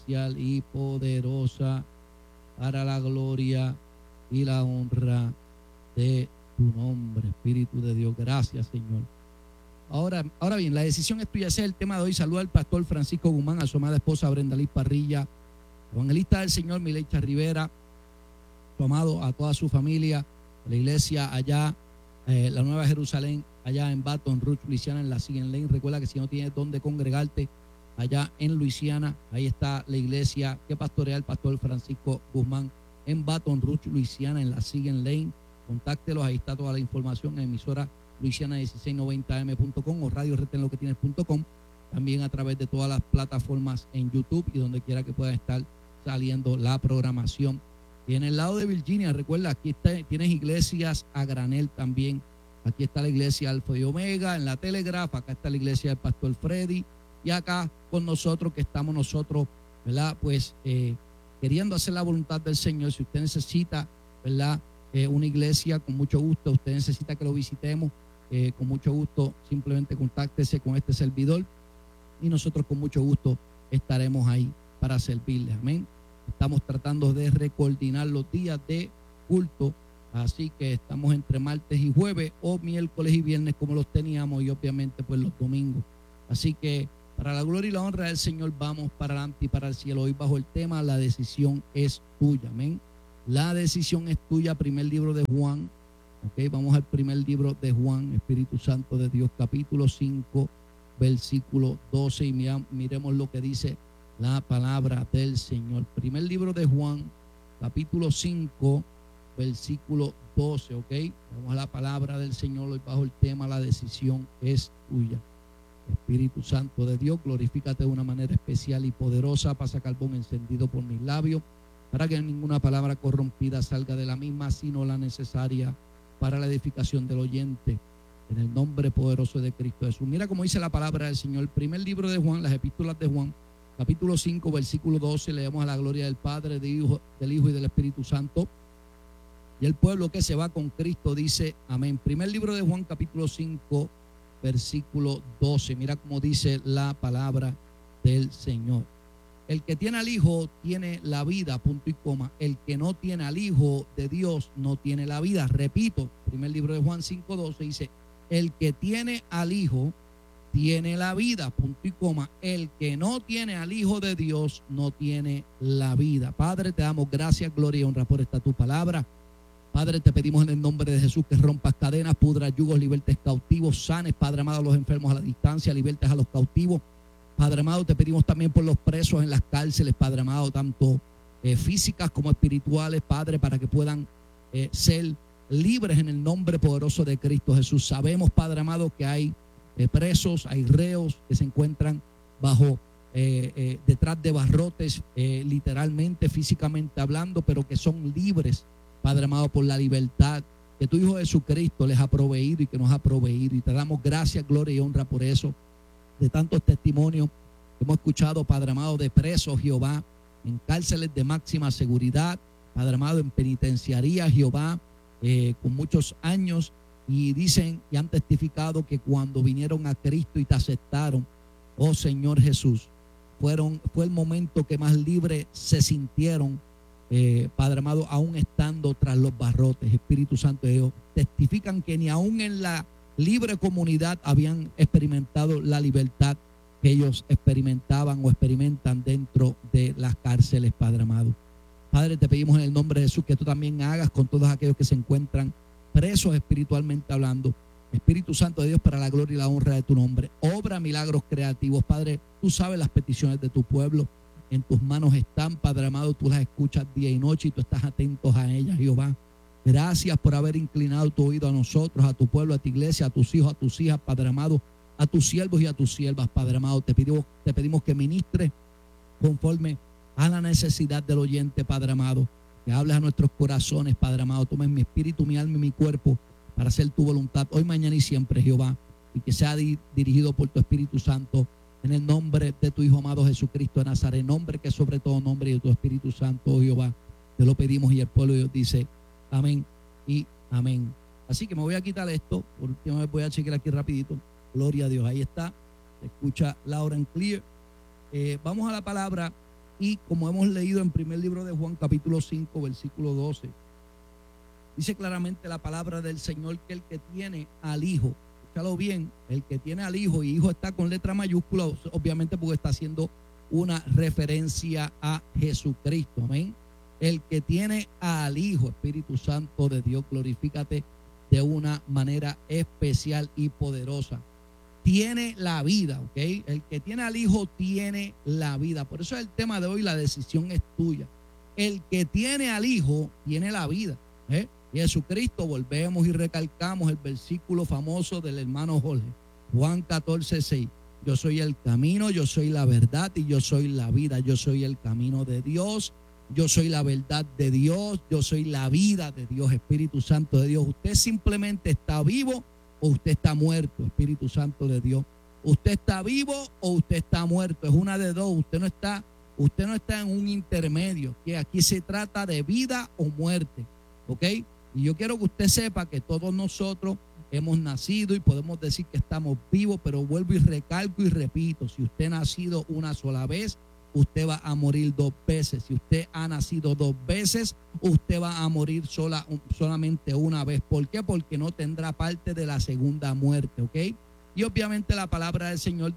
y poderosa para la gloria y la honra de tu nombre, Espíritu de Dios. Gracias, Señor. Ahora bien, la decisión es tuya. Ese es el tema de hoy. Saluda al pastor Francisco Guzmán, a su amada esposa Brenda Liz Parrilla, evangelista del Señor Milecha Rivera, su amado, a toda su familia, a la iglesia allá, la Nueva Jerusalén, allá en Baton Rouge, Luisiana, en la Siguen Lane. Recuerda que si no tienes dónde congregarte, allá en Luisiana, ahí está la iglesia que pastorea el pastor Francisco Guzmán en Baton Rouge, Luisiana, en la Siguen Lane. Contáctelos, ahí está toda la información en emisora luisiana1690am.com o radioretenloketienes.com, también a través de todas las plataformas en YouTube y donde quiera que pueda estar saliendo la programación. Y en el lado de Virginia, recuerda, aquí tienes iglesias a granel también. Aquí está la iglesia Alfa y Omega en la Telegraph, acá está la iglesia del pastor Freddy, y acá con nosotros, que estamos nosotros, ¿verdad? Pues queriendo hacer la voluntad del Señor. Si usted necesita, ¿verdad? Una iglesia, con mucho gusto. Usted necesita que lo visitemos, con mucho gusto, simplemente contáctese con este servidor y nosotros con mucho gusto estaremos ahí para servirles. Amén. Estamos tratando de recoordinar los días de culto, así que estamos entre martes y jueves, o miércoles y viernes como los teníamos, y obviamente pues los domingos. Así que para la gloria y la honra del Señor vamos para adelante y para el cielo. Hoy bajo el tema la decisión es tuya. Amén. La decisión es tuya. Primer libro de Juan. Ok, vamos al primer libro de Juan, Espíritu Santo de Dios, capítulo 5, versículo 12, y miremos lo que dice la palabra del Señor. Primer libro de Juan, capítulo 5, versículo 12, ok. Vamos a la palabra del Señor hoy bajo el tema la decisión es tuya. Espíritu Santo de Dios, glorifícate de una manera especial y poderosa. Pasa carbón encendido por mis labios, para que ninguna palabra corrompida salga de la misma, sino la necesaria para la edificación del oyente, en el nombre poderoso de Cristo Jesús. Mira cómo dice la palabra del Señor. El primer libro de Juan, las epístolas de Juan, capítulo 5, versículo 12, leemos a la gloria del Padre, del Hijo y del Espíritu Santo. Y el pueblo que se va con Cristo dice amén. Primer libro de Juan, capítulo 5, versículo 12. Mira cómo dice la palabra del Señor. El que tiene al Hijo tiene la vida, punto y coma. El que no tiene al Hijo de Dios no tiene la vida. Repito, primer libro de Juan 5:12 dice, el que tiene al Hijo tiene la vida, punto y coma. El que no tiene al Hijo de Dios no tiene la vida. Padre, te damos gracias, gloria y honra por esta tu palabra. Padre, te pedimos en el nombre de Jesús que rompas cadenas, pudras yugos, libertes cautivos, sanes, Padre amado, a los enfermos a la distancia, libertes a los cautivos. Padre amado, te pedimos también por los presos en las cárceles, Padre amado, tanto físicas como espirituales, Padre, para que puedan ser libres en el nombre poderoso de Cristo Jesús. Sabemos, Padre amado, que hay presos, hay reos que se encuentran bajo, detrás de barrotes, literalmente, físicamente hablando, pero que son libres, Padre amado, por la libertad que tu Hijo Jesucristo les ha proveído y que nos ha proveído. Y te damos gracias, gloria y honra por eso. De tantos testimonios que hemos escuchado, Padre amado, de presos, Jehová, en cárceles de máxima seguridad, Padre amado, en penitenciaría, Jehová, con muchos años, y dicen y han testificado que cuando vinieron a Cristo y te aceptaron, oh Señor Jesús, fue el momento que más libres se sintieron, Padre amado, aún estando tras los barrotes. Espíritu Santo de Dios, testifican que ni aún en la libre comunidad habían experimentado la libertad que ellos experimentaban o experimentan dentro de las cárceles, Padre amado. Padre, te pedimos en el nombre de Jesús que tú también hagas con todos aquellos que se encuentran presos espiritualmente hablando. Espíritu Santo de Dios, para la gloria y la honra de tu nombre, obra milagros creativos. Padre, tú sabes las peticiones de tu pueblo, en tus manos están, Padre amado, tú las escuchas día y noche y tú estás atento a ellas, Jehová. Gracias por haber inclinado tu oído a nosotros, a tu pueblo, a tu iglesia, a tus hijos, a tus hijas, Padre amado, a tus siervos y a tus siervas, Padre amado. Te pedimos que ministres conforme a la necesidad del oyente, Padre amado. Que hables a nuestros corazones, Padre amado. Tomes mi espíritu, mi alma y mi cuerpo para hacer tu voluntad hoy, mañana y siempre, Jehová. Y que sea dirigido por tu Espíritu Santo, en el nombre de tu Hijo amado Jesucristo de Nazaret, nombre que sobre todo nombre, y de tu Espíritu Santo, oh Jehová. Te lo pedimos y el pueblo de Dios dice amén y amén. Así que me voy a quitar esto. Por última vez voy a chequear aquí rapidito. Gloria a Dios. Ahí está. Se escucha loud and clear. Vamos a la palabra Y como hemos leído en primer libro de Juan, capítulo 5, versículo 12, dice claramente la palabra del Señor que el que tiene al Hijo, escúchalo bien, el que tiene al Hijo, y Hijo está con letra mayúscula, obviamente porque está haciendo una referencia a Jesucristo, amén. El que tiene al Hijo, Espíritu Santo de Dios, glorifícate de una manera especial y poderosa. Tiene la vida, ¿ok? El que tiene al Hijo tiene la vida. Por eso es el tema de hoy, la decisión es tuya. El que tiene al Hijo tiene la vida, ¿eh? Y Jesucristo, volvemos y recalcamos el versículo famoso del hermano Jorge, Juan 14:6. Yo soy el camino, yo soy la verdad y yo soy la vida. Yo soy el camino de Dios, yo soy la verdad de Dios, yo soy la vida de Dios, Espíritu Santo de Dios. Usted simplemente está vivo o usted está muerto, Espíritu Santo de Dios. Usted está vivo o usted está muerto, es una de dos. Usted no está en un intermedio, que aquí se trata de vida o muerte, ¿ok? Y yo quiero que usted sepa que todos nosotros hemos nacido y podemos decir que estamos vivos, pero vuelvo y recalco y repito, si usted ha nacido una sola vez, usted va a morir dos veces. Si usted ha nacido dos veces, usted va a morir solamente una vez. ¿Por qué? Porque no tendrá parte de la segunda muerte, ¿ok? Y obviamente la palabra del Señor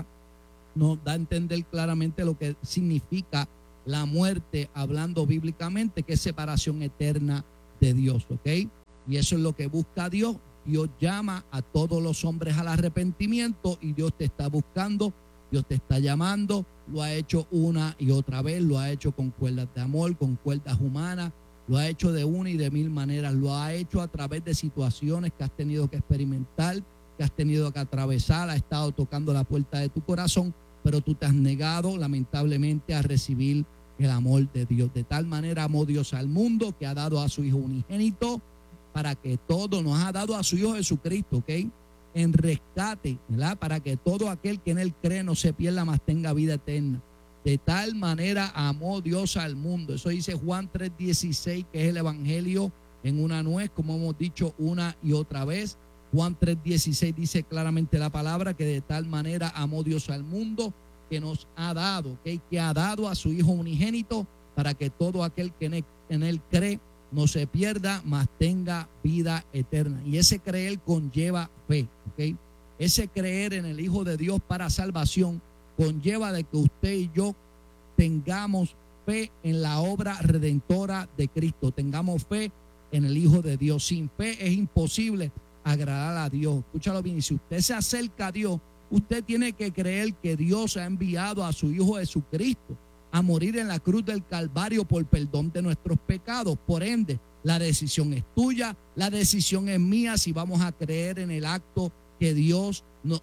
nos da a entender claramente lo que significa la muerte, hablando bíblicamente, que es separación eterna de Dios, ¿ok? Y eso es lo que busca Dios. Dios llama a todos los hombres al arrepentimiento y Dios te está buscando, Dios te está llamando. Lo ha hecho una y otra vez, lo ha hecho con cuerdas de amor, con cuerdas humanas, lo ha hecho de una y de mil maneras, lo ha hecho a través de situaciones que has tenido que experimentar, que has tenido que atravesar, ha estado tocando la puerta de tu corazón, pero tú te has negado lamentablemente a recibir el amor de Dios. De tal manera amó Dios al mundo que ha dado a su Hijo unigénito para que todo, nos ha dado a su Hijo Jesucristo, ¿ok? En rescate, ¿verdad? Para que todo aquel que en él cree no se pierda, mas tenga vida eterna. De tal manera amó Dios al mundo. Eso dice Juan 3:16, que es el evangelio en una nuez, como hemos dicho una y otra vez. Juan 3:16 dice claramente la palabra que de tal manera amó Dios al mundo que nos ha dado, ¿okay? Que ha dado a su Hijo unigénito para que todo aquel que en él cree no se pierda, mas tenga vida eterna. Y ese creer conlleva fe, ¿ok? Ese creer en el Hijo de Dios para salvación conlleva de que usted y yo tengamos fe en la obra redentora de Cristo, tengamos fe en el Hijo de Dios. Sin fe es imposible agradar a Dios. Escúchalo bien, y si usted se acerca a Dios, usted tiene que creer que Dios ha enviado a su Hijo Jesucristo a morir en la cruz del Calvario por perdón de nuestros pecados. Por ende, la decisión es tuya, la decisión es mía si vamos a creer en el acto que Dios,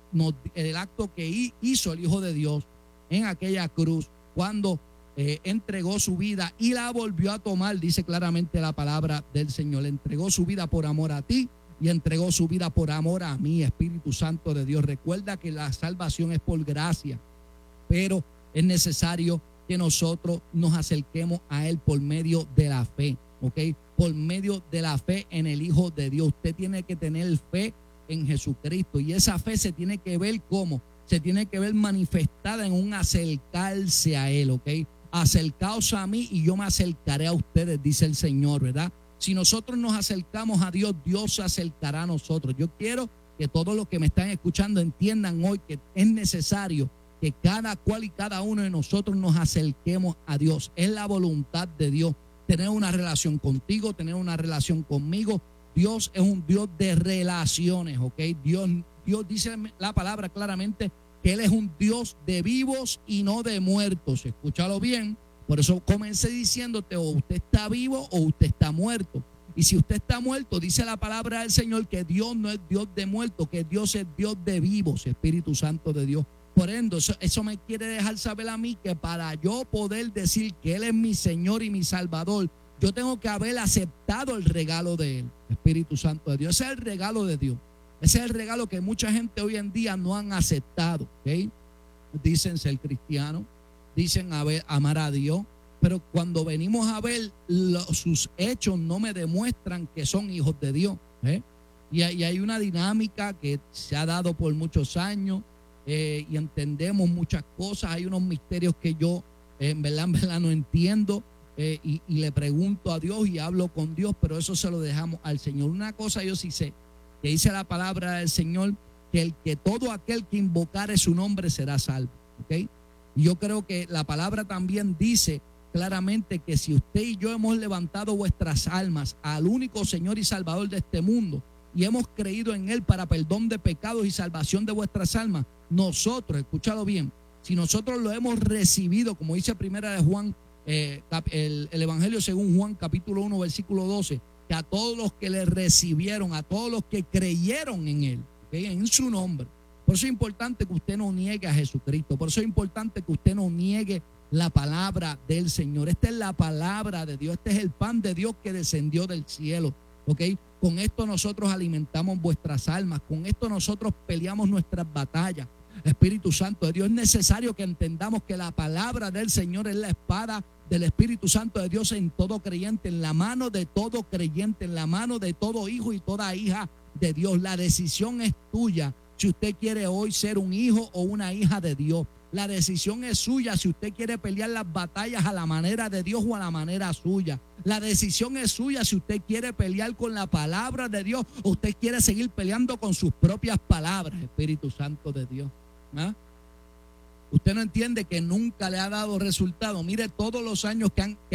el acto que hizo el Hijo de Dios en aquella cruz cuando entregó su vida y la volvió a tomar. Dice claramente la palabra del Señor, entregó su vida por amor a ti y entregó su vida por amor a mí, Espíritu Santo de Dios. Recuerda que la salvación es por gracia, pero es necesario que nosotros nos acerquemos a Él por medio de la fe, ¿ok? Por medio de la fe en el Hijo de Dios. Usted tiene que tener fe en Jesucristo y esa fe se tiene que ver ¿cómo? Se tiene que ver manifestada en un acercarse a Él, ¿ok? Acercaos a mí y yo me acercaré a ustedes, dice el Señor, ¿verdad? Si nosotros nos acercamos a Dios, Dios se acercará a nosotros. Yo quiero que todos los que me están escuchando entiendan hoy que es necesario que cada cual y cada uno de nosotros nos acerquemos a Dios. Es la voluntad de Dios tener una relación contigo, tener una relación conmigo. Dios es un Dios de relaciones, ¿ok? Dios dice la palabra claramente que Él es un Dios de vivos y no de muertos. Escúchalo bien. Por eso comencé diciéndote, o usted está vivo o usted está muerto. Y si usted está muerto, dice la palabra del Señor que Dios no es Dios de muertos, que Dios es Dios de vivos, Espíritu Santo de Dios. Por ende, eso me quiere dejar saber a mí que para yo poder decir que Él es mi Señor y mi Salvador, yo tengo que haber aceptado el regalo de Él, Espíritu Santo de Dios. Ese es el regalo de Dios. Ese es el regalo que mucha gente hoy en día no han aceptado, ¿ok? Dicen ser cristianos, dicen amar a Dios, pero cuando venimos a ver sus hechos no me demuestran que son hijos de Dios, ¿eh? Y hay una dinámica que se ha dado por muchos años. Y entendemos muchas cosas. Hay unos misterios que yo en verdad no entiendo, y le pregunto a Dios y hablo con Dios, pero eso se lo dejamos al Señor. Una cosa yo sí sé, que dice la palabra del Señor, que todo aquel que invocare su nombre será salvo, ¿ok? Y yo creo que la palabra también dice claramente que si usted y yo hemos levantado vuestras almas al único Señor y Salvador de este mundo y hemos creído en Él para perdón de pecados y salvación de vuestras almas, nosotros, escúchalo bien, si nosotros lo hemos recibido, como dice primera de Juan, el Evangelio según Juan capítulo 1 versículo 12, que a todos los que le recibieron, a todos los que creyeron en Él, ¿okay?, en su nombre. Por eso es importante que usted no niegue a Jesucristo, por eso es importante que usted no niegue la palabra del Señor. Esta es la palabra de Dios, este es el pan de Dios que descendió del cielo, ¿ok? Con esto nosotros alimentamos vuestras almas, con esto nosotros peleamos nuestras batallas. Espíritu Santo de Dios, es necesario que entendamos que la palabra del Señor es la espada del Espíritu Santo de Dios en todo creyente, en la mano de todo creyente, en la mano de todo hijo y toda hija de Dios. La decisión es tuya si usted quiere hoy ser un hijo o una hija de Dios. La decisión es suya si usted quiere pelear las batallas a la manera de Dios o a la manera suya. La decisión es suya si usted quiere pelear con la palabra de Dios o usted quiere seguir peleando con sus propias palabras. Espíritu Santo de Dios, ¿ah? Usted no entiende que nunca le ha dado resultado. Mire todos los años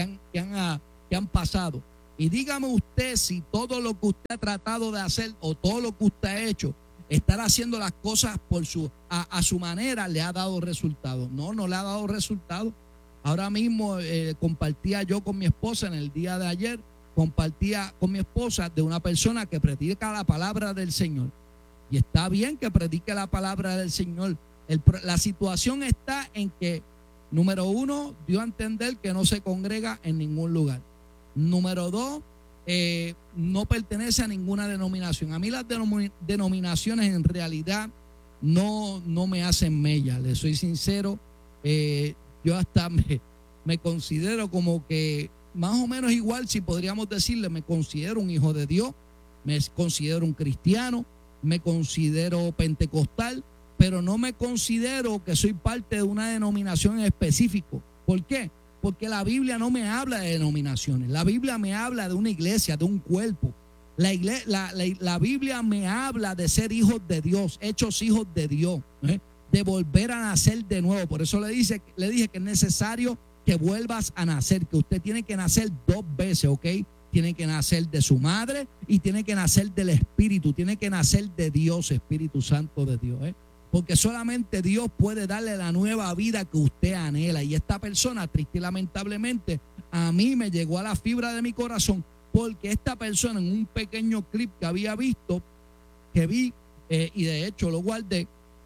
que han pasado. Y dígame usted si todo lo que usted ha tratado de hacer o todo lo que usted ha hecho, estar haciendo las cosas a su manera, le ha dado resultado. No le ha dado resultado. Ahora mismo compartía yo con mi esposa en el día de ayer, compartía con mi esposa de una persona que predica la palabra del Señor. Y está bien que predique la palabra del Señor. La situación está en que, número uno, dio a entender que no se congrega en ningún lugar. Número dos, no pertenece a ninguna denominación. A mí las denominaciones en realidad no me hacen mella, le soy sincero. Yo hasta me considero como que más o menos igual, si podríamos decirle, me considero un hijo de Dios, me considero un cristiano, me considero pentecostal, pero no me considero que soy parte de una denominación en específico. ¿Por qué? Porque la Biblia no me habla de denominaciones. La Biblia me habla de una iglesia, de un cuerpo. La Biblia me habla de ser hijos de Dios, hechos hijos de Dios, de volver a nacer de nuevo. Por eso le dije que es necesario que vuelvas a nacer, que usted tiene que nacer 2 veces, ¿ok? Tiene que nacer de su madre y tiene que nacer del Espíritu, tiene que nacer de Dios, Espíritu Santo de Dios, porque solamente Dios puede darle la nueva vida que usted anhela. Y esta persona, triste y lamentablemente, a mí me llegó a la fibra de mi corazón, porque esta persona, en un pequeño clip que había visto, que vi, y de hecho lo guardé,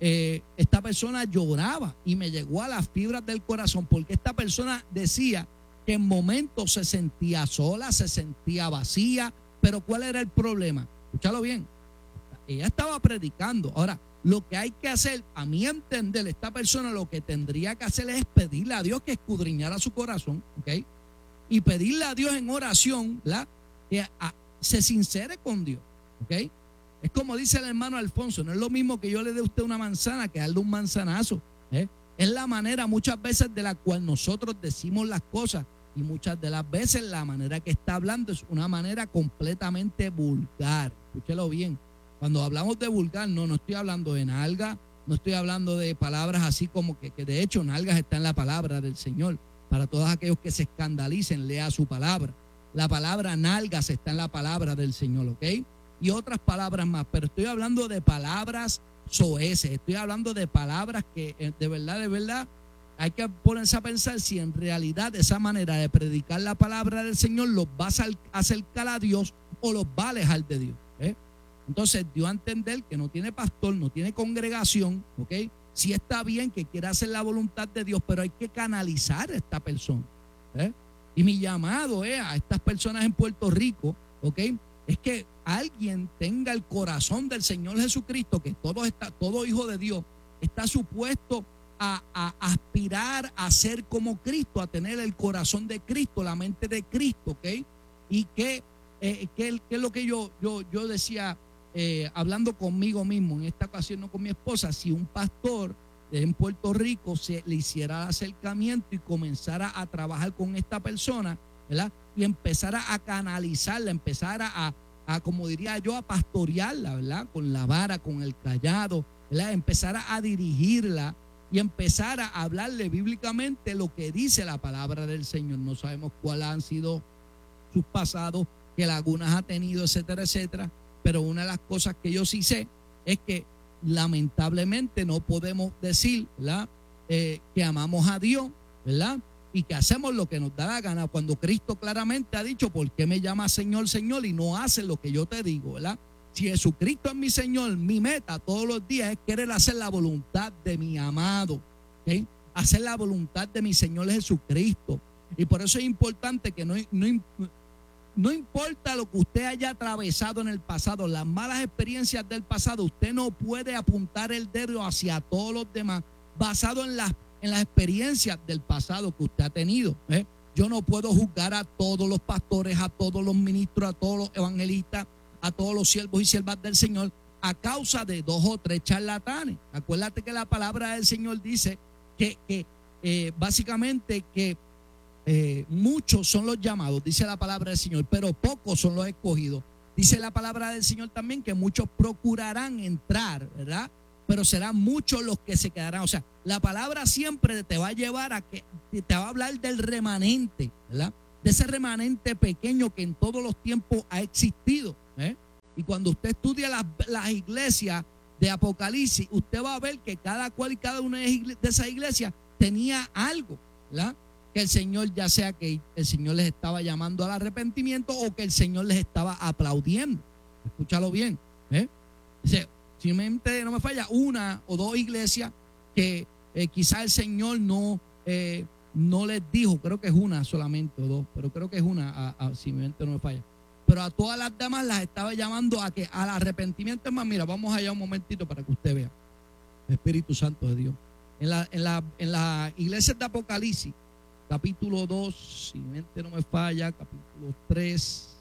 esta persona lloraba y me llegó a las fibras del corazón, porque esta persona decía que en momentos se sentía sola, se sentía vacía, pero ¿cuál era el problema? Escúchalo bien, ella estaba predicando. Ahora, lo que hay que hacer, a mi entender, esta persona lo que tendría que hacer es pedirle a Dios que escudriñara su corazón, ¿ok? Y pedirle a Dios en oración, ¿la?, que se sincere con Dios, ¿ok? Es como dice el hermano Alfonso, no es lo mismo que yo le dé a usted una manzana que darle un manzanazo, ¿eh? Es la manera muchas veces de la cual nosotros decimos las cosas, y muchas de las veces la manera que está hablando es una manera completamente vulgar. Escúchelo bien. Cuando hablamos de vulgar, no estoy hablando de nalga, no estoy hablando de palabras así como que de hecho nalgas está en la palabra del Señor. Para todos aquellos que se escandalicen, lea su palabra. La palabra nalgas está en la palabra del Señor, ¿ok? Y otras palabras más, pero estoy hablando de palabras soeces, estoy hablando de palabras que de verdad, hay que ponerse a pensar si en realidad esa manera de predicar la palabra del Señor los va a acercar a Dios o los va a alejar de Dios, ¿eh? Entonces dio a entender que no tiene pastor, no tiene congregación, ¿ok? Sí está bien que quiera hacer la voluntad de Dios, pero hay que canalizar a esta persona, ¿eh? Y mi llamado a estas personas en Puerto Rico, ¿ok?, es que alguien tenga el corazón del Señor Jesucristo, que todo hijo de Dios está supuesto a aspirar a ser como Cristo, a tener el corazón de Cristo, la mente de Cristo, ¿ok? Y que es lo que yo decía, hablando conmigo mismo, en esta ocasión no con mi esposa, si un pastor en Puerto Rico se le hiciera el acercamiento y comenzara a trabajar con esta persona, ¿verdad? Y empezara a canalizarla, empezara a, como diría yo, a pastorearla, ¿verdad? Con la vara, con el cayado, ¿verdad? Empezara a dirigirla y empezara a hablarle bíblicamente lo que dice la palabra del Señor. No sabemos cuáles han sido sus pasados, qué lagunas ha tenido, etcétera, etcétera. Pero una de las cosas que yo sí sé es que lamentablemente no podemos decir, ¿verdad? Que amamos a Dios, ¿verdad? Y que hacemos lo que nos da la gana, cuando Cristo claramente ha dicho: ¿por qué me llamas Señor, Señor, y no haces lo que yo te digo, ¿verdad? Si Jesucristo es mi Señor, mi meta todos los días es querer hacer la voluntad de mi amado, ¿okay? Hacer la voluntad de mi Señor Jesucristo. Y por eso es importante que no importa lo que usted haya atravesado en el pasado, las malas experiencias del pasado, usted no puede apuntar el dedo hacia todos los demás basado en las experiencias del pasado que usted ha tenido. Yo no puedo juzgar a todos los pastores, a todos los ministros, a todos los evangelistas, a todos los siervos y siervas del Señor a causa de 2 o 3 charlatanes. Acuérdate que la palabra del Señor dice que básicamente que muchos son los llamados, dice la palabra del Señor, pero pocos son los escogidos. Dice la palabra del Señor también que muchos procurarán entrar, ¿verdad? Pero serán muchos los que se quedarán. O sea, la palabra siempre te va a llevar a que te va a hablar del remanente, ¿verdad? De ese remanente pequeño que en todos los tiempos ha existido. Y cuando usted estudia las iglesias de Apocalipsis, usted va a ver que cada cual y cada una de esas iglesias tenía algo, ¿verdad? Que el Señor, ya sea que el Señor les estaba llamando al arrepentimiento o que el Señor les estaba aplaudiendo. Escúchalo bien. Dice, si mi mente no me falla, 1 o 2 iglesias que quizás el Señor no les dijo, creo que es 1 solamente o 2, pero creo que es 1, si mi mente no me falla. Pero a todas las demás las estaba llamando al arrepentimiento. Es más, mira, vamos allá un momentito para que usted vea. Espíritu Santo de Dios. En la iglesia de Apocalipsis, capítulo 2, si mi mente no me falla, capítulo 3,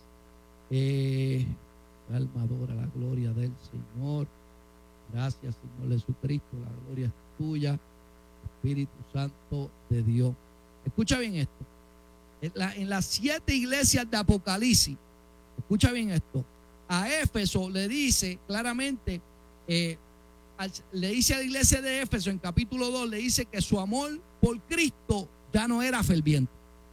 alma adora la gloria del Señor. Gracias, Señor Jesucristo, la gloria es tuya, Espíritu Santo de Dios. Escucha bien esto. En las 7 iglesias de Apocalipsis, escucha bien esto, a Éfeso le dice claramente, le dice a la iglesia de Éfeso en capítulo 2, le dice que su amor por Cristo ya no era ferviente,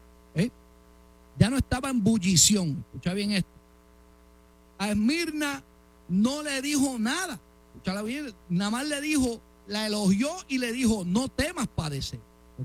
ya no estaba en bullición. Escucha bien esto. A Esmirna no le dijo nada, escúchala bien, nada más le dijo, la elogió y le dijo: no temas padecer.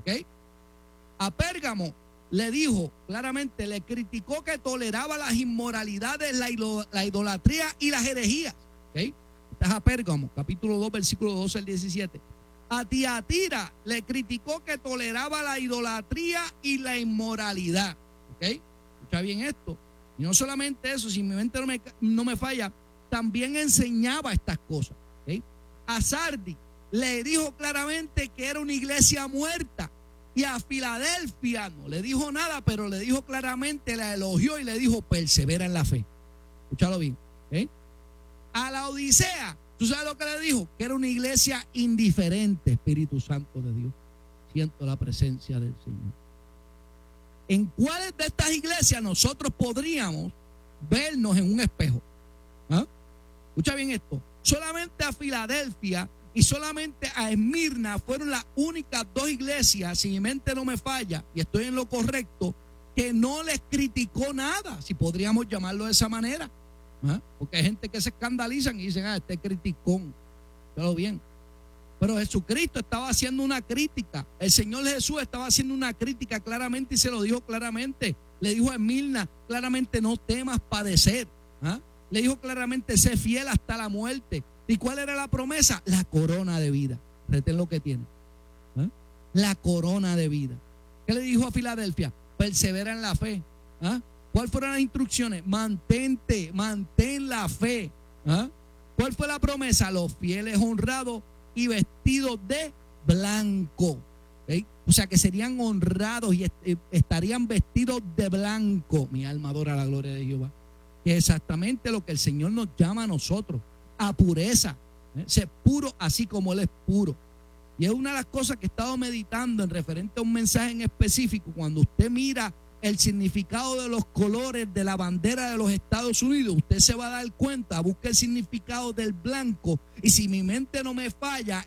A Pérgamo le dijo claramente, le criticó que toleraba las inmoralidades, la idolatría y las herejías. Estás a Pérgamo, capítulo 2, versículo 12 al 17. A Tiatira le criticó que toleraba la idolatría y la inmoralidad. Escucha bien esto. Y no solamente eso, si mi mente no me falla, también enseñaba estas cosas. A Sardis le dijo claramente que era una iglesia muerta. Y a Filadelfia no le dijo nada, pero le dijo claramente, la elogió y le dijo: persevera en la fe. Escúchalo bien. A la Odisea, ¿tú sabes lo que le dijo? Que era una iglesia indiferente. Espíritu Santo de Dios, siento la presencia del Señor. ¿En cuáles de estas iglesias nosotros podríamos vernos en un espejo? Escucha bien esto. Solamente a Filadelfia y solamente a Esmirna fueron las únicas 2 iglesias, si mi mente no me falla y estoy en lo correcto, que no les criticó nada, si podríamos llamarlo de esa manera. Porque hay gente que se escandalizan y dicen: este es criticón. Pero bien. Pero Jesucristo estaba haciendo una crítica. El Señor Jesús estaba haciendo una crítica claramente y se lo dijo claramente. Le dijo a Esmirna claramente: no temas padecer. Le dijo claramente: sé fiel hasta la muerte. ¿Y cuál era la promesa? La corona de vida. Retén lo que tiene. La corona de vida. ¿Qué le dijo a Filadelfia? Persevera en la fe. ¿Cuáles fueron las instrucciones? Mantén la fe. ¿Cuál fue la promesa? Los fieles honrados y vestidos de blanco. O sea, que serían honrados y estarían vestidos de blanco. Mi alma adora la gloria de Jehová. Que es exactamente lo que el Señor nos llama a nosotros. A pureza, ser puro así como Él es puro. Y es una de las cosas que he estado meditando en referente a un mensaje en específico. Cuando usted mira el significado de los colores de la bandera de los Estados Unidos, usted se va a dar cuenta, busca el significado del blanco, y si mi mente no me falla,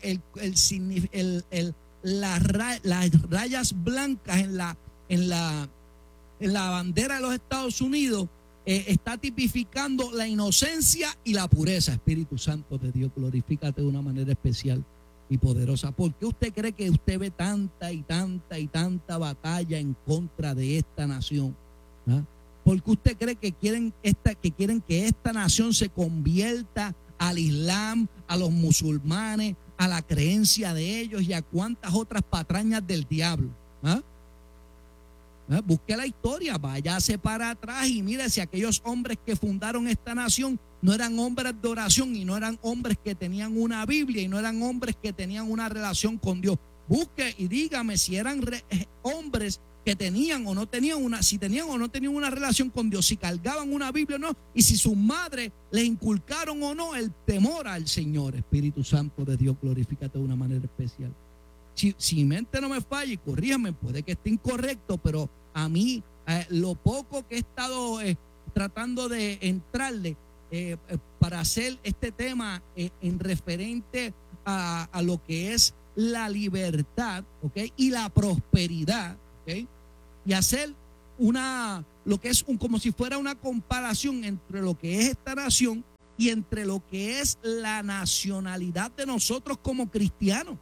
las rayas blancas en la bandera de los Estados Unidos está tipificando la inocencia y la pureza. Espíritu Santo de Dios, glorifícate de una manera especial y poderosa. ¿Por qué usted cree que usted ve tanta y tanta y tanta batalla en contra de esta nación? ¿Ah? ¿Por qué usted cree que quieren que esta nación se convierta al Islam, a los musulmanes, a la creencia de ellos y a cuantas otras patrañas del diablo? ¿Ah? Busque la historia, váyase para atrás y mire si aquellos hombres que fundaron esta nación no eran hombres de oración y no eran hombres que tenían una Biblia y no eran hombres que tenían una relación con Dios. Busque y dígame si eran hombres que tenían o no tenían si tenían o no tenían una relación con Dios, si cargaban una Biblia o no, y si sus madres les inculcaron o no el temor al Señor. Espíritu Santo de Dios, glorifícate de una manera especial. Si mi mente no me falla, y corríjame, puede que esté incorrecto, pero a mí lo poco que he estado tratando de entrarle para hacer este tema en referente a lo que es la libertad, ¿okay? Y la prosperidad, ¿okay? Y hacer lo que es como si fuera una comparación entre lo que es esta nación y entre lo que es la nacionalidad de nosotros como cristianos,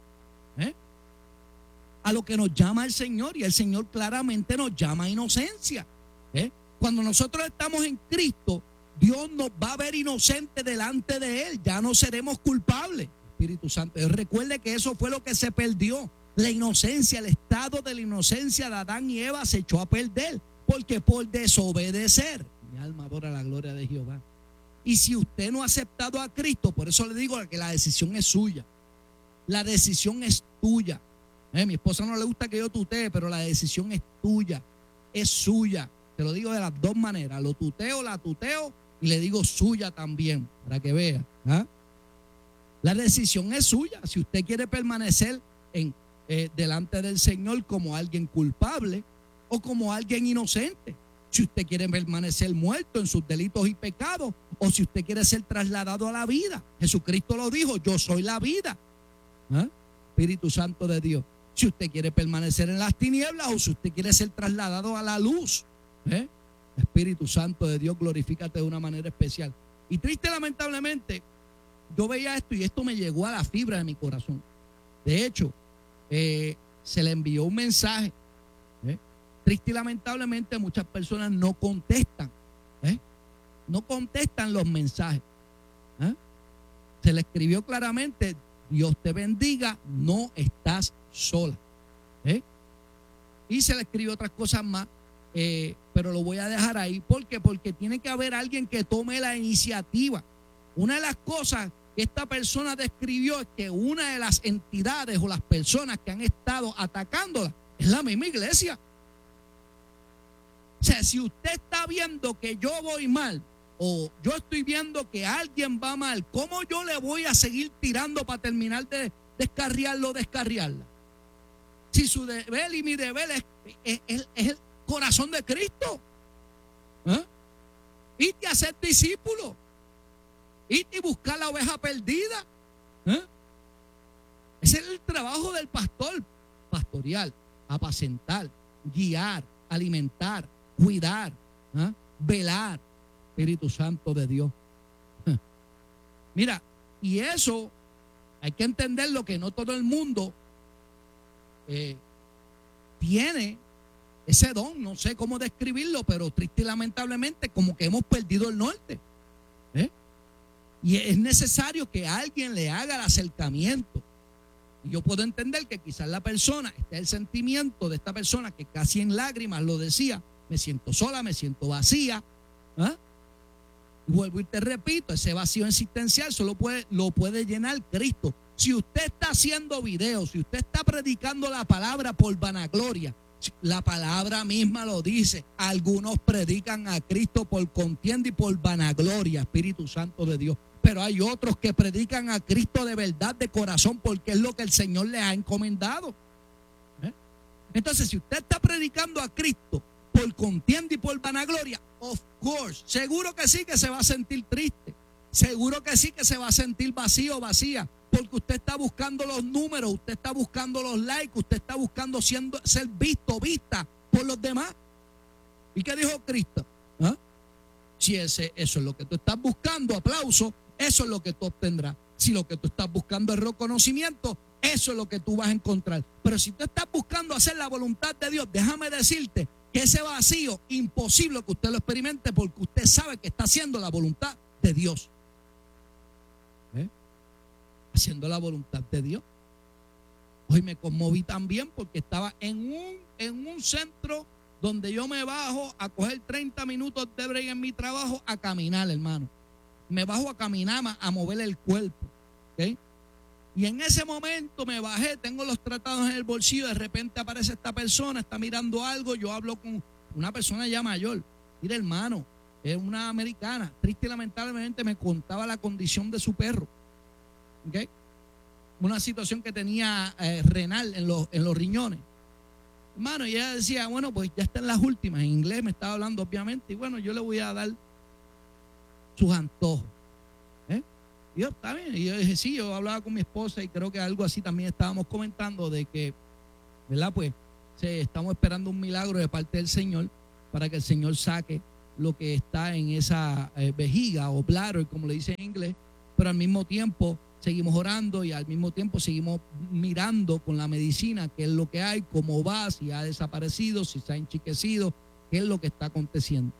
a lo que nos llama el Señor, y el Señor claramente nos llama a inocencia. Cuando nosotros estamos en Cristo, Dios nos va a ver inocente delante de Él, ya no seremos culpables. Espíritu Santo, recuerde que eso fue lo que se perdió, la inocencia, el estado de la inocencia de Adán y Eva se echó a perder, porque por desobedecer, mi alma adora la gloria de Jehová. Y si usted no ha aceptado a Cristo, por eso le digo que la decisión es suya, la decisión es tuya. Mi esposa no le gusta que yo tutee, pero la decisión es tuya, es suya. Te lo digo de las dos maneras, la tuteo y le digo suya también, para que vea. La decisión es suya. Si usted quiere permanecer delante del Señor como alguien culpable o como alguien inocente, si usted quiere permanecer muerto en sus delitos y pecados, o si usted quiere ser trasladado a la vida. Jesucristo lo dijo, yo soy la vida. Espíritu Santo de Dios. Si usted quiere permanecer en las tinieblas o si usted quiere ser trasladado a la luz. Espíritu Santo de Dios, glorifícate de una manera especial. Y triste, lamentablemente, yo veía esto y esto me llegó a la fibra de mi corazón. De hecho, se le envió un mensaje. Triste y lamentablemente muchas personas no contestan. No contestan los mensajes. Se le escribió claramente, Dios te bendiga, no estás sola. Y se le escribió otras cosas más, pero lo voy a dejar ahí. ¿Por qué? Porque tiene que haber alguien que tome la iniciativa. Una de las cosas que esta persona describió es que una de las entidades o las personas que han estado atacándola es la misma iglesia. O sea, si usted está viendo que yo voy mal o yo estoy viendo que alguien va mal, ¿cómo yo le voy a seguir tirando para terminar de descarriarlo o descarriarla? Si su deber y mi deber es el corazón de Cristo. Irte a ser discípulo. Irte y buscar la oveja perdida. Ese es el trabajo del pastor. Pastorear, apacentar, guiar, alimentar, cuidar, velar. Espíritu Santo de Dios. Mira, y eso hay que entenderlo, que no todo el mundo tiene ese don. No sé cómo describirlo, pero triste y lamentablemente como que hemos perdido el norte. Y es necesario que alguien le haga el acercamiento. Y yo puedo entender que quizás la persona, el sentimiento de esta persona que casi en lágrimas lo decía, me siento sola, me siento vacía. Vuelvo y te repito, ese vacío existencial solo lo puede llenar Cristo. Si usted está haciendo videos, si usted está predicando la palabra por vanagloria, la palabra misma lo dice, algunos predican a Cristo por contienda y por vanagloria, Espíritu Santo de Dios. pero hay otros que predican a Cristo de verdad, de corazón, porque es lo que el Señor les ha encomendado. Entonces, si usted está predicando a Cristo por contienda y por vanagloria, of course, seguro que sí que se va a sentir triste, seguro que sí que se va a sentir vacío o vacía, porque usted está buscando los números, usted está buscando los likes, usted está buscando ser visto, vista por los demás. ¿Y qué dijo Cristo? Si eso es lo que tú estás buscando, aplauso, eso es lo que tú obtendrás. Si lo que tú estás buscando es reconocimiento, eso es lo que tú vas a encontrar. Pero si tú estás buscando hacer la voluntad de Dios, déjame decirte que ese vacío, imposible que usted lo experimente, porque usted sabe que está haciendo la voluntad de Dios. Haciendo la voluntad de Dios. Hoy me conmoví también porque estaba en un centro donde yo me bajo a coger 30 minutos de break en mi trabajo a caminar, hermano. Me bajo a caminar, a mover el cuerpo. ¿Okay? Y en ese momento me bajé, tengo los tratados en el bolsillo, de repente aparece esta persona, está mirando algo, yo hablo con una persona ya mayor. Mira, hermano, es una americana, triste y lamentablemente me contaba la condición de su perro. ¿Okay? Una situación que tenía renal en los riñones. Hermano, y ella decía, bueno, pues ya está en las últimas, en inglés me estaba hablando obviamente, y bueno, yo le voy a dar sus antojos. Y yo, está bien, y yo dije, sí, yo hablaba con mi esposa y creo que algo así también estábamos comentando de que, ¿verdad? Pues estamos esperando un milagro de parte del Señor para que el Señor saque lo que está en esa vejiga o bladder, como le dicen en inglés, pero al mismo tiempo seguimos orando y al mismo tiempo seguimos mirando con la medicina qué es lo que hay, cómo va, si ha desaparecido, si se ha enchiquecido, qué es lo que está aconteciendo.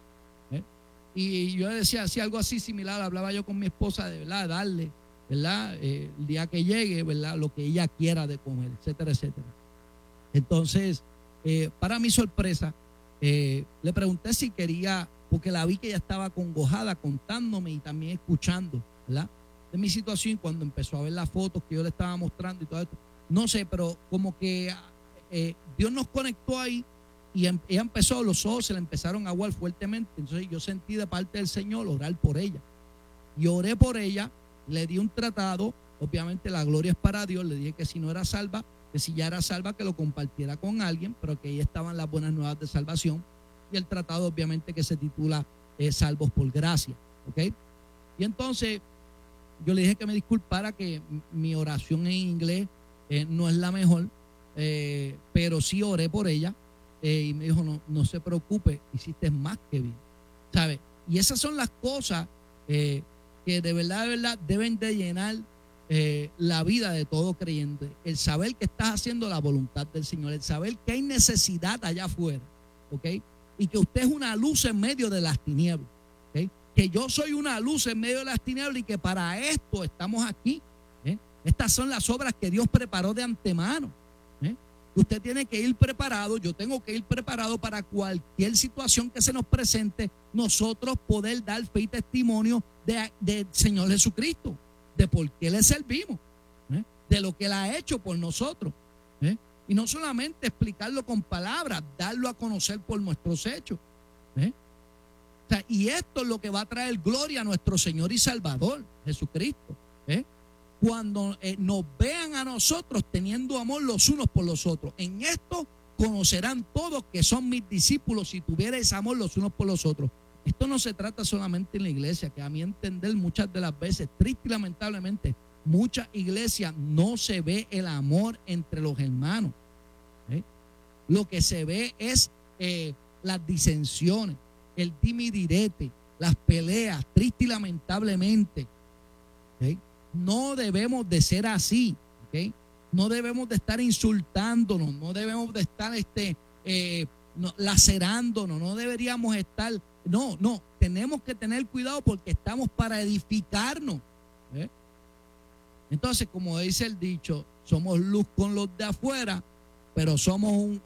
Y yo decía, si algo así similar, hablaba yo con mi esposa de verdad, darle, ¿verdad? El día que llegue, ¿verdad? Lo que ella quiera de comer, etcétera, etcétera. Entonces, para mi sorpresa, le pregunté si quería, porque la vi que ella estaba acongojada contándome y también escuchando, ¿verdad? De mi situación, cuando empezó a ver las fotos que yo le estaba mostrando y todo esto. No sé, pero como que Dios nos conectó ahí. Y ella empezó, los ojos se le empezaron a aguar fuertemente. Entonces yo sentí de parte del Señor orar por ella. Y oré por ella, le di un tratado. Obviamente la gloria es para Dios. Le dije que si no era salva, que si ya era salva, que lo compartiera con alguien, pero que ahí estaban las buenas nuevas de salvación. Y el tratado obviamente que se titula Salvos por Gracia. ¿Ok? Y entonces yo le dije que me disculpara, que mi oración en inglés no es la mejor, pero sí oré por ella. Y me dijo, no se preocupe, hiciste más que bien, ¿sabe? Y esas son las cosas que de verdad deben de llenar la vida de todo creyente. El saber que estás haciendo la voluntad del Señor, el saber que hay necesidad allá afuera, ¿ok? Y que usted es una luz en medio de las tinieblas, ¿ok? Que yo soy una luz en medio de las tinieblas y que para esto estamos aquí. Estas son las obras que Dios preparó de antemano. Usted tiene que ir preparado, yo tengo que ir preparado para cualquier situación que se nos presente, nosotros poder dar fe y testimonio del Señor Jesucristo, de por qué le servimos, de lo que Él ha hecho por nosotros. Y no solamente explicarlo con palabras, darlo a conocer por nuestros hechos. O sea, y esto es lo que va a traer gloria a nuestro Señor y Salvador, Jesucristo. Cuando nos vean a nosotros teniendo amor los unos por los otros. En esto conocerán todos que son mis discípulos si tuvierais amor los unos por los otros. Esto no se trata solamente en la iglesia, que a mi entender muchas de las veces, triste y lamentablemente, muchas iglesias no se ve el amor entre los hermanos. Lo que se ve es las disensiones, el dime y direte, las peleas, triste y lamentablemente. No debemos de ser así, ¿okay? No debemos de estar insultándonos, no debemos de estar lacerándonos, no deberíamos estar, no, tenemos que tener cuidado porque estamos para edificarnos. Entonces, como dice el dicho, somos luz con los de afuera, pero somos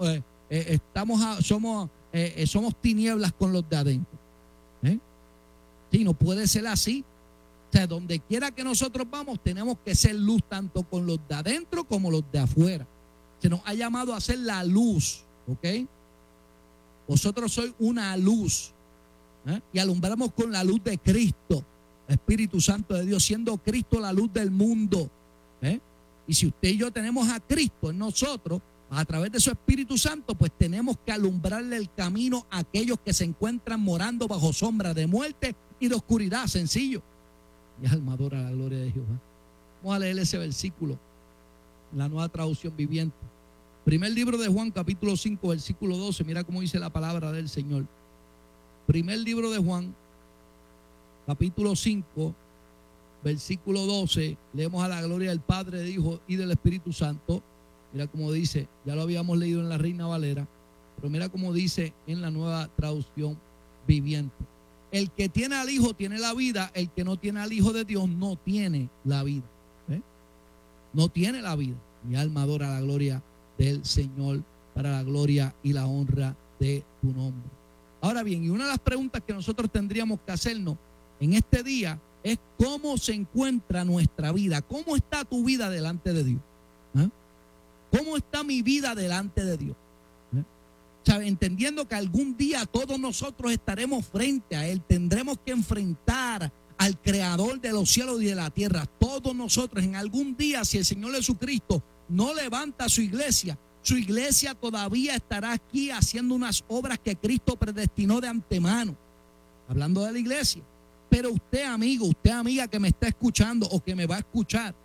somos tinieblas con los de adentro. Sí, no puede ser así. O sea, donde quiera que nosotros vamos, tenemos que ser luz tanto con los de adentro como los de afuera. Se nos ha llamado a ser la luz, ¿ok? Vosotros sois una luz, y alumbramos con la luz de Cristo. Espíritu Santo de Dios, siendo Cristo la luz del mundo. Y si usted y yo tenemos a Cristo en nosotros, a través de su Espíritu Santo, pues tenemos que alumbrarle el camino a aquellos que se encuentran morando bajo sombra de muerte y de oscuridad. Sencillo. Y alma adora la gloria de Jehová. Vamos a leer ese versículo, la Nueva Traducción Viviente. Primer libro de Juan, capítulo 5, versículo 12. Mira cómo dice la palabra del Señor. Primer libro de Juan, capítulo 5, versículo 12. Leemos a la gloria del Padre, del Hijo y del Espíritu Santo. Mira cómo dice, ya lo habíamos leído en la Reina Valera, pero mira cómo dice en la Nueva Traducción Viviente. El que tiene al Hijo tiene la vida, el que no tiene al Hijo de Dios no tiene la vida. No tiene la vida. Mi alma adora la gloria del Señor, para la gloria y la honra de tu nombre. Ahora bien, y una de las preguntas que nosotros tendríamos que hacernos en este día es cómo se encuentra nuestra vida. ¿Cómo está tu vida delante de Dios? ¿Cómo está mi vida delante de Dios? ¿Sabe? Entendiendo que algún día todos nosotros estaremos frente a Él, tendremos que enfrentar al Creador de los cielos y de la tierra. Todos nosotros en algún día, si el Señor Jesucristo no levanta su iglesia todavía estará aquí haciendo unas obras que Cristo predestinó de antemano. Hablando de la iglesia. Pero usted, amigo, usted, amiga que me está escuchando o que me va a escuchar,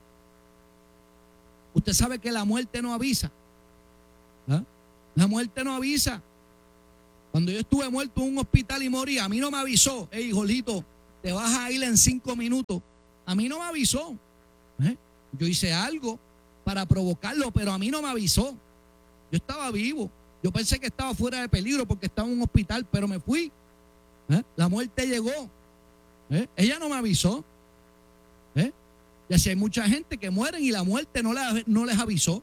usted sabe que la muerte no avisa. La muerte no avisa. Cuando yo estuve muerto en un hospital y morí, a mí no me avisó. Hey, hijolito, te vas a ir en 5 minutos. A mí no me avisó. Yo hice algo para provocarlo, pero a mí no me avisó. Yo estaba vivo. Yo pensé que estaba fuera de peligro porque estaba en un hospital, pero me fui. La muerte llegó. Ella no me avisó. Y así hay mucha gente que mueren y la muerte no les avisó.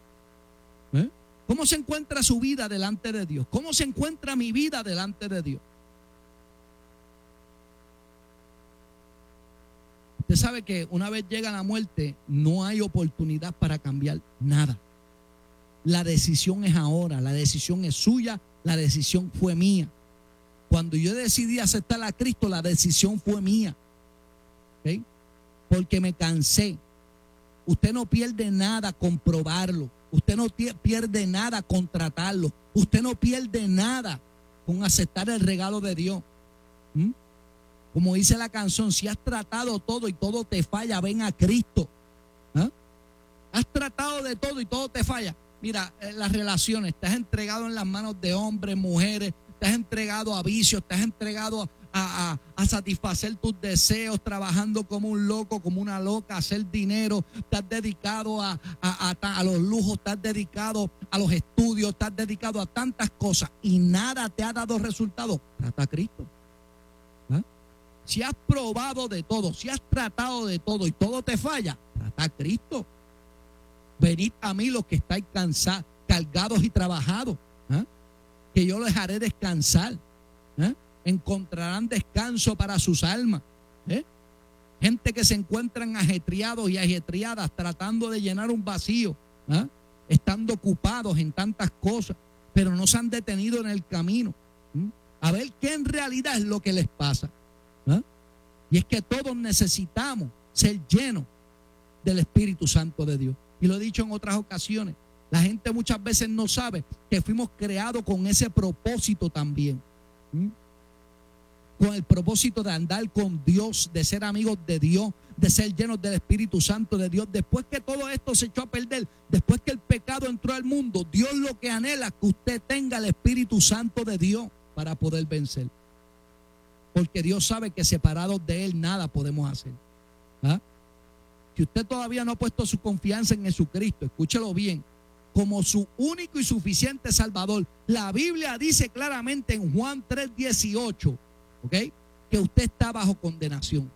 ¿Cómo se encuentra su vida delante de Dios? ¿Cómo se encuentra mi vida delante de Dios? Usted sabe que una vez llega la muerte, no hay oportunidad para cambiar nada. La decisión es ahora, la decisión es suya, la decisión fue mía. Cuando yo decidí aceptar a Cristo, la decisión fue mía. ¿Okay? Porque me cansé. Usted no pierde nada con probarlo. Usted no pierde nada con tratarlo. Usted no pierde nada con aceptar el regalo de Dios. Como dice la canción, si has tratado todo y todo te falla, ven a Cristo. Has tratado de todo y todo te falla. Mira, las relaciones, te has entregado en las manos de hombres, mujeres, te has entregado a vicios, te has entregado a satisfacer tus deseos, trabajando como un loco, como una loca, a hacer dinero, te has dedicado a los lujos, te has dedicado a los estudios, te has dedicado a tantas cosas y nada te ha dado resultado. Trata a Cristo. Si has probado de todo, si has tratado de todo y todo te falla, trata a Cristo. Venid a mí los que estáis cansados, cargados y trabajados, que yo les haré descansar. Encontrarán descanso para sus almas. Gente que se encuentran ajetreados y ajetreadas tratando de llenar un vacío, estando ocupados en tantas cosas, pero no se han detenido en el camino a ver qué en realidad es lo que les pasa. Y es que todos necesitamos ser llenos del Espíritu Santo de Dios. Y lo he dicho en otras ocasiones, la gente muchas veces no sabe que fuimos creados con ese propósito también. Con el propósito de andar con Dios, de ser amigos de Dios, de ser llenos del Espíritu Santo de Dios. Después que todo esto se echó a perder, después que el pecado entró al mundo, Dios lo que anhela es que usted tenga el Espíritu Santo de Dios para poder vencer. Porque Dios sabe que separados de Él nada podemos hacer. Si usted todavía no ha puesto su confianza en Jesucristo, escúchelo bien, como su único y suficiente Salvador, la Biblia dice claramente en Juan 3:18, que usted está bajo condenación.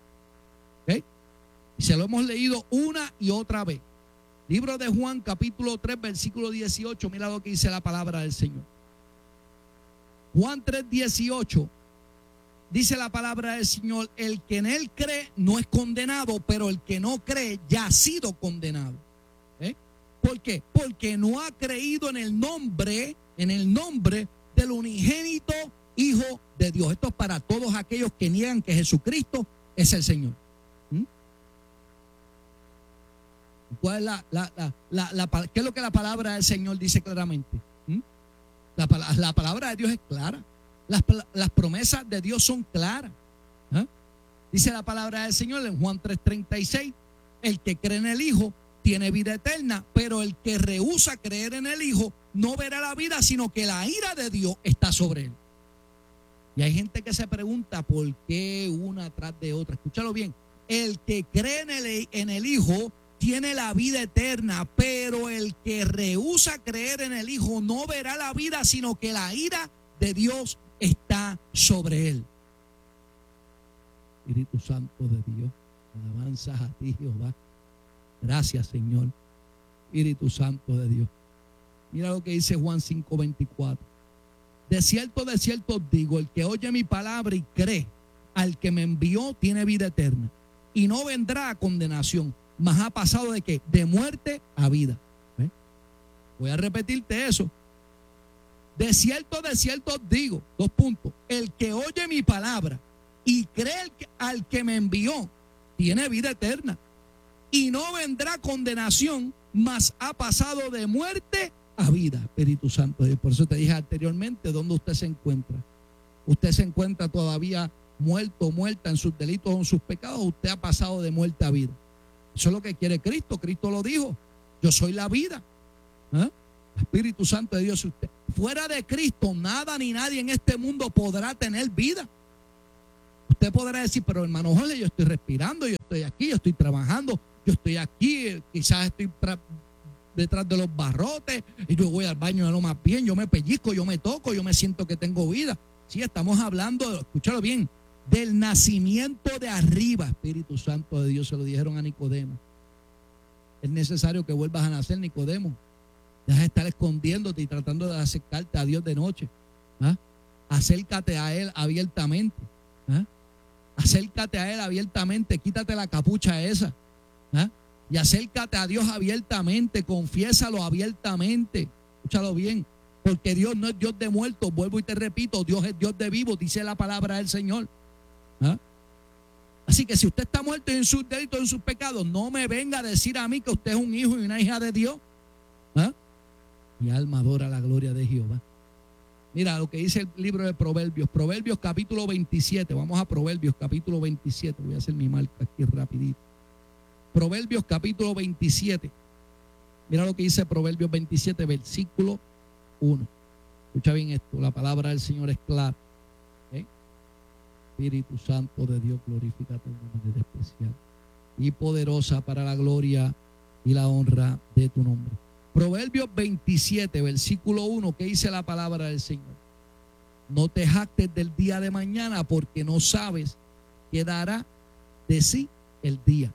Y se lo hemos leído una y otra vez. Libro de Juan, capítulo 3, versículo 18. Mira lo que dice la palabra del Señor. Juan 3:18. Dice la palabra del Señor: el que en Él cree no es condenado, pero el que no cree ya ha sido condenado. ¿Por qué? Porque no ha creído en el nombre del unigénito Hijo de Dios. Esto es para todos aquellos que niegan que Jesucristo es el Señor. ¿Mm? ¿Cuál es qué es lo que la palabra del Señor dice claramente? ¿Mm? La palabra de Dios es clara. Las promesas de Dios son claras. ¿Ah? Dice la palabra del Señor en Juan 3:36, el que cree en el Hijo tiene vida eterna, pero el que rehúsa creer en el Hijo no verá la vida, sino que la ira de Dios está sobre él. Y hay gente que se pregunta por qué una tras de otra. Escúchalo bien. El que cree en el Hijo tiene la vida eterna, pero el que rehúsa creer en el Hijo no verá la vida, sino que la ira de Dios está sobre él. Espíritu Santo de Dios, alabanzas a ti, Jehová. Gracias, Señor. Espíritu Santo de Dios. Mira lo que dice Juan 5:24. De cierto os digo, el que oye mi palabra y cree al que me envió tiene vida eterna y no vendrá a condenación, mas ha pasado de ¿qué? De muerte a vida. ¿Eh? Voy a repetirte eso. De cierto os digo, 2 puntos, el que oye mi palabra y cree al que me envió tiene vida eterna y no vendrá condenación, mas ha pasado de muerte a vida. Espíritu Santo, por eso te dije anteriormente dónde usted se encuentra. Usted se encuentra todavía muerto o muerta en sus delitos o en sus pecados. Usted ha pasado de muerte a vida. Eso es lo que quiere Cristo. Cristo lo dijo: yo soy la vida. ¿Eh? Espíritu Santo de Dios. Usted, fuera de Cristo, nada ni nadie en este mundo podrá tener vida. Usted podrá decir: pero hermano Jorge, yo estoy respirando, yo estoy aquí, yo estoy trabajando, yo estoy aquí, quizás estoy detrás de los barrotes y yo voy al baño de lo más bien, yo me pellizco, yo me toco, yo me siento que tengo vida. Sí, estamos hablando, escúchalo bien, del nacimiento de arriba. Espíritu Santo de Dios, se lo dijeron a Nicodemo. Es necesario que vuelvas a nacer, Nicodemo. Deja de estar escondiéndote y tratando de acercarte a Dios de noche. ¿Ah? Acércate a Él abiertamente. ¿Ah? Acércate a Él abiertamente, quítate la capucha esa. ¿Ah? Y acércate a Dios abiertamente, confiésalo abiertamente. Escúchalo bien, porque Dios no es Dios de muertos, vuelvo y te repito, Dios es Dios de vivos, dice la palabra del Señor. ¿Ah? Así que si usted está muerto en sus delitos, en sus pecados, no me venga a decir a mí que usted es un hijo y una hija de Dios. ¿Ah? Mi alma adora la gloria de Jehová. Mira lo que dice el libro de Proverbios, Proverbios capítulo 27, vamos a Proverbios capítulo 27, voy a hacer mi marca aquí rapidito. Proverbios capítulo 27. Mira lo que dice Proverbios 27, versículo 1. Escucha bien esto, la palabra del Señor es clara. ¿Eh? Espíritu Santo de Dios, glorifícate de manera especial y poderosa para la gloria y la honra de tu nombre. Proverbios 27, versículo 1, ¿qué dice la palabra del Señor? No te jactes del día de mañana, porque no sabes qué dará de sí el día.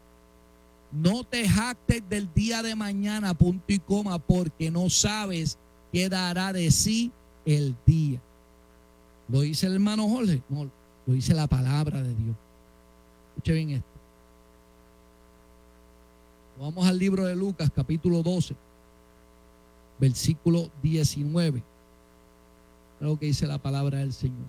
No te jactes del día de mañana, punto y coma, porque no sabes qué dará de sí el día. ¿Lo dice el hermano Jorge? No, lo dice la palabra de Dios. Escuche bien esto. Vamos al libro de Lucas, capítulo 12, versículo 19. Es lo que dice la palabra del Señor.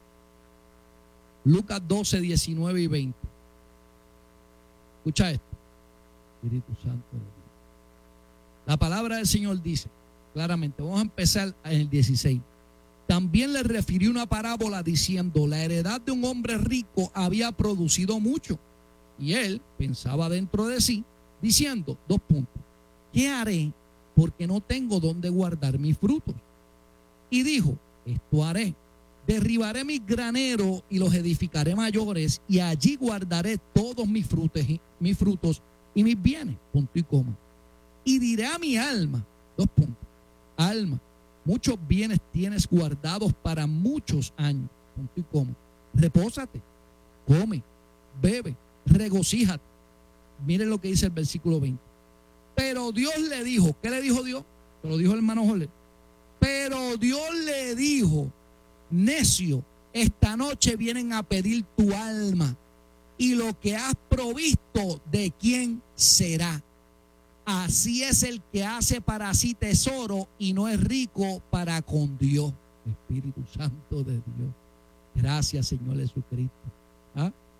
Lucas 12, 19 y 20. Escucha esto. Espíritu Santo de Dios. La palabra del Señor dice claramente, vamos a empezar en el 16. También le refirió una parábola diciendo: la heredad de un hombre rico había producido mucho. Y él pensaba dentro de sí, diciendo, 2 puntos, ¿qué haré? Porque no tengo dónde guardar mis frutos. Y dijo, esto haré: derribaré mis graneros y los edificaré mayores, y allí guardaré todos mis frutos y mis bienes, punto y coma. Y diré a mi alma, 2 puntos, alma, muchos bienes tienes guardados para muchos años, punto y coma. Repósate, come, bebe, regocíjate. Miren lo que dice el versículo 20. Pero Dios le dijo, ¿qué le dijo Dios? Se lo dijo el hermano Jorge. Pero Dios le dijo, necio, esta noche vienen a pedir tu alma, y lo que has provisto, ¿de quién será? Así es el que hace para sí tesoro y no es rico para con Dios. Espíritu Santo de Dios. Gracias, Señor Jesucristo. ¿Ah?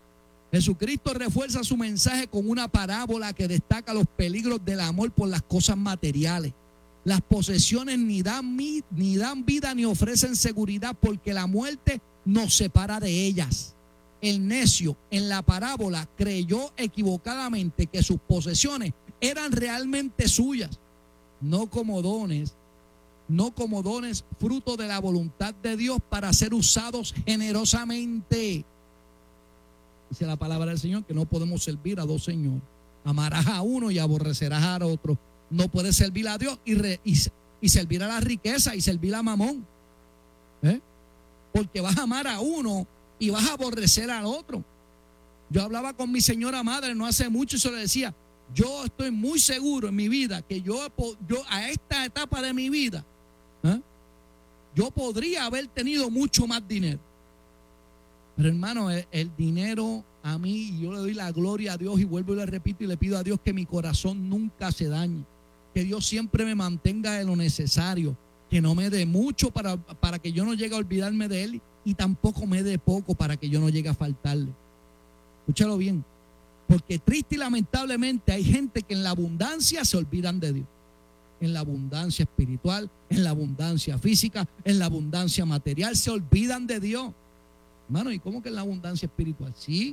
Jesucristo refuerza su mensaje con una parábola que destaca los peligros del amor por las cosas materiales. Las posesiones ni dan vida ni ofrecen seguridad, porque la muerte nos separa de ellas. El necio en la parábola creyó equivocadamente que sus posesiones eran realmente suyas, no como dones fruto de la voluntad de Dios para ser usados generosamente. Dice la palabra del Señor que no podemos servir a dos señores. Amarás a uno y aborrecerás a otro. No puedes servir a Dios y servir a la riqueza y servir a Mamón. Porque vas a amar a uno y vas a aborrecer al otro. Yo hablaba con mi señora madre no hace mucho y se le decía, yo estoy muy seguro en mi vida que yo a esta etapa de mi vida, yo podría haber tenido mucho más dinero. Pero hermano, el dinero a mí, yo le doy la gloria a Dios y vuelvo y le repito y le pido a Dios que mi corazón nunca se dañe. Que Dios siempre me mantenga de lo necesario. Que no me dé mucho para que yo no llegue a olvidarme de Él y tampoco me dé poco para que yo no llegue a faltarle. Escúchalo bien. Porque triste y lamentablemente hay gente que en la abundancia se olvidan de Dios. En la abundancia espiritual, en la abundancia física, en la abundancia material, se olvidan de Dios. Hermano, ¿y cómo que en la abundancia espiritual? Sí.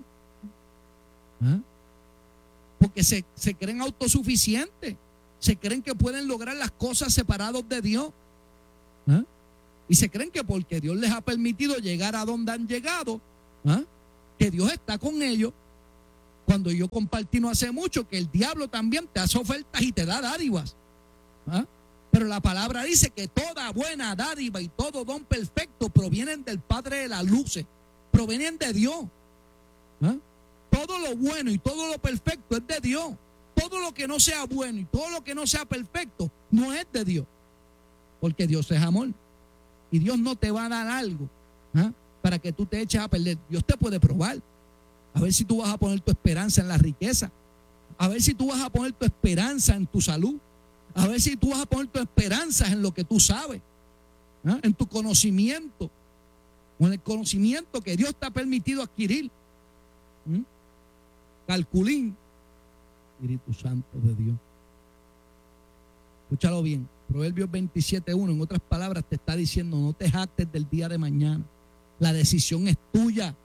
Porque se creen autosuficientes. Se creen que pueden lograr las cosas separados de Dios. Y se creen que porque Dios les ha permitido llegar a donde han llegado, que Dios está con ellos. Cuando yo compartí no hace mucho que el diablo también te hace ofertas y te da dádivas. Pero la palabra dice que toda buena dádiva y todo don perfecto provienen del Padre de las luces, provienen de Dios. Todo lo bueno y todo lo perfecto es de Dios. Todo lo que no sea bueno y todo lo que no sea perfecto no es de Dios. Porque Dios es amor. Y Dios no te va a dar algo para que tú te eches a perder. Dios te puede probar. A ver si tú vas a poner tu esperanza en la riqueza. A ver si tú vas a poner tu esperanza en tu salud. A ver si tú vas a poner tu esperanza en lo que tú sabes. En tu conocimiento. O en el conocimiento que Dios te ha permitido adquirir. Calculín. Espíritu Santo de Dios. Escúchalo bien. Proverbios 27:1, en otras palabras, te está diciendo: no te jactes del día de mañana. La decisión es tuya.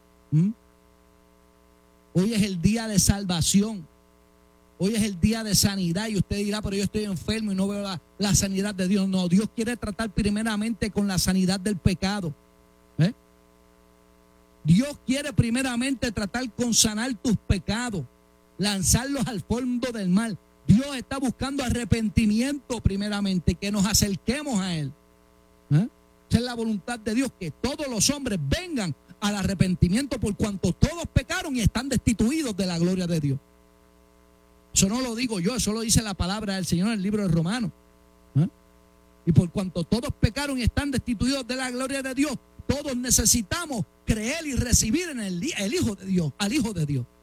Hoy es el día de salvación. Hoy es el día de sanidad. Y usted dirá: pero yo estoy enfermo y no veo la sanidad de Dios. No, Dios quiere tratar primeramente con la sanidad del pecado. Dios quiere primeramente tratar con sanar tus pecados, lanzarlos al fondo del mar. Dios está buscando arrepentimiento primeramente, que nos acerquemos a Él. Esa es la voluntad de Dios, que todos los hombres vengan al arrepentimiento, por cuanto todos pecaron y están destituidos de la gloria de Dios. Eso no lo digo yo, eso lo dice la palabra del Señor en el libro de Romanos. Y por cuanto todos pecaron y están destituidos de la gloria de Dios, todos necesitamos creer y recibir en el Hijo de Dios, al Hijo de Dios.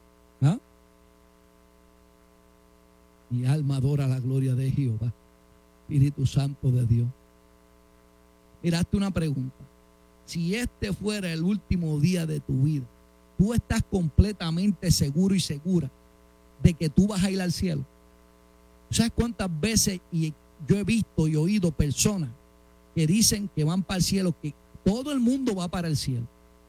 Mi alma adora la gloria de Jehová, Espíritu Santo de Dios. Mira, hazte una pregunta. Si este fuera el último día de tu vida, ¿tú estás completamente seguro y segura de que tú vas a ir al cielo? ¿Sabes cuántas veces yo he visto y oído personas que dicen que van para el cielo, que todo el mundo va para el cielo,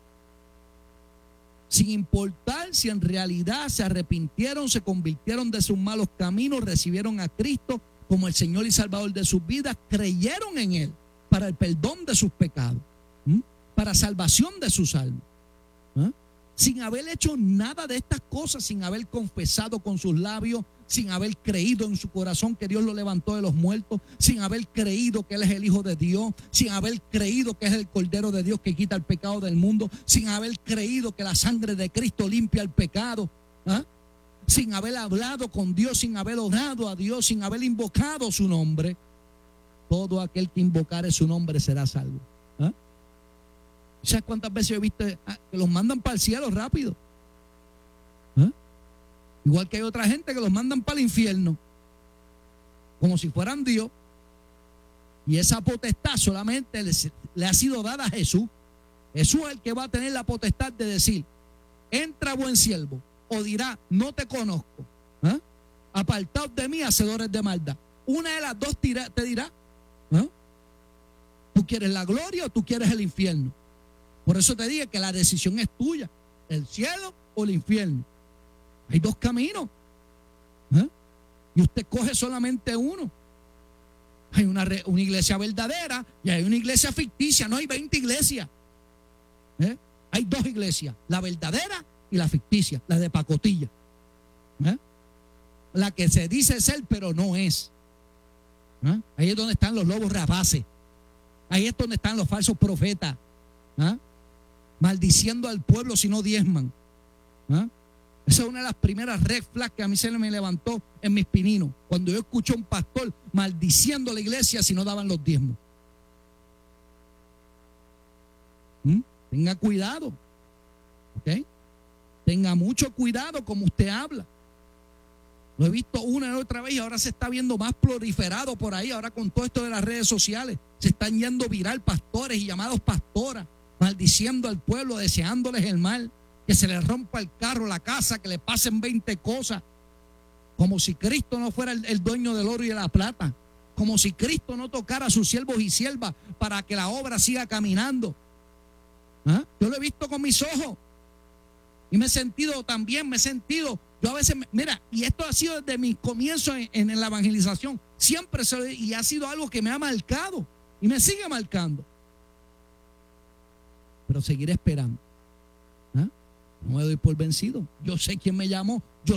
sin importar si en realidad se arrepintieron, se convirtieron de sus malos caminos, recibieron a Cristo como el Señor y Salvador de sus vidas, creyeron en Él para el perdón de sus pecados, para salvación de sus almas, sin haber hecho nada de estas cosas, sin haber confesado con sus labios, sin haber creído en su corazón que Dios lo levantó de los muertos, sin haber creído que Él es el Hijo de Dios, sin haber creído que es el Cordero de Dios que quita el pecado del mundo, sin haber creído que la sangre de Cristo limpia el pecado, sin haber hablado con Dios, sin haber orado a Dios, sin haber invocado su nombre. Todo aquel que invocare su nombre será salvo. ¿Sabes cuántas veces he visto que los mandan para el cielo rápido? Igual que hay otra gente que los mandan para el infierno, como si fueran Dios. Y esa potestad solamente le ha sido dada a Jesús. Jesús es el que va a tener la potestad de decir: entra buen siervo, o dirá, no te conozco. ¿Ah? Apartaos de mí, hacedores de maldad. Una de las dos te dirá. ¿Ah? ¿Tú quieres la gloria o tú quieres el infierno? Por eso te dije que la decisión es tuya, el cielo o el infierno. Hay dos caminos. ¿Ah? Y usted coge solamente uno. Hay una iglesia verdadera y hay una iglesia ficticia. No hay 20 iglesias. Hay dos iglesias, la verdadera y la ficticia, la de pacotilla. La que se dice ser pero no es. Ahí es donde están los lobos rapaces. Ahí es donde están los falsos profetas. Maldiciendo al pueblo si no diezman. Esa es una de las primeras red flags que a mí se me levantó en mis pininos, cuando yo escuché a un pastor maldiciendo a la iglesia si no daban los diezmos. Tenga cuidado, ¿ok? Tenga mucho cuidado como usted habla. Lo he visto una y otra vez y ahora se está viendo más proliferado por ahí. Ahora con todo esto de las redes sociales se están yendo viral pastores y llamados pastoras maldiciendo al pueblo, deseándoles el mal, que se les rompa el carro, la casa, que le pasen 20 cosas, como si Cristo no fuera el dueño del oro y de la plata, como si Cristo no tocara a sus siervos y siervas para que la obra siga caminando. Yo lo he visto con mis ojos y me he sentido, yo a veces, mira, y esto ha sido desde mi comienzo en la evangelización, siempre y ha sido algo que me ha marcado y me sigue marcando, pero seguiré esperando. No me doy por vencido. Yo sé quién me llamó, yo